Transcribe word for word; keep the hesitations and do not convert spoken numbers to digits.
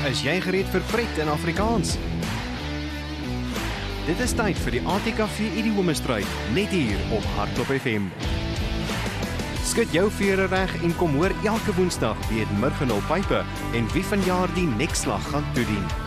Is jy gereed vir pret in Afrikaans? Dit is tyd vir die A T K V Idiomestryd, net hier op Hardklop F M. Skud jou vere reg en kom hoor elke woensdag wie het Murgenol Pype en wie vanjaar die nekslag gaan toedien.